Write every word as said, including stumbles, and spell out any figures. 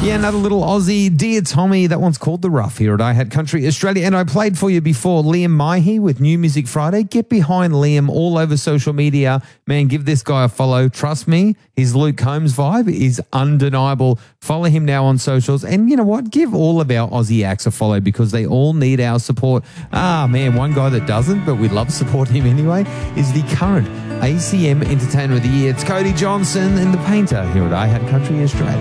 Yeah, another little Aussie. Dear Tommy, that one's called The Rough here at I Had Country Australia. And I played for you before Liam Mahi with New Music Friday. Get behind Liam all over social media. Man, give this guy a follow. Trust me, his Luke Combs vibe is undeniable. Follow him now on socials. And you know what? Give all of our Aussie acts a follow because they all need our support. Ah, man, one guy that doesn't, but we'd love to support him anyway, is the current A C M Entertainer of the Year. It's Cody Johnson and the Painter here at I Had Country Australia.